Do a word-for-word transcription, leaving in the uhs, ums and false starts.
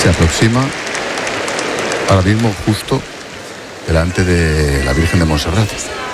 se aproxima ahora mismo justo delante de la Virgen de Montserrat.